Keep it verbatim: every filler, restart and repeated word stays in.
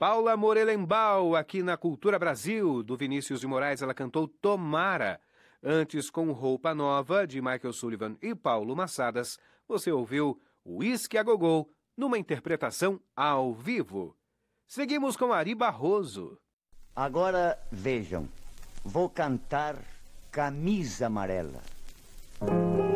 Paula Morelenbaum, aqui na Cultura Brasil, do Vinícius de Moraes, ela cantou Tomara. Antes, com Roupa Nova, de Michael Sullivan e Paulo Massadas, você ouviu Whisky a Gogô, numa interpretação ao vivo. Seguimos com Ari Barroso. Agora, vejam, vou cantar Camisa Amarela.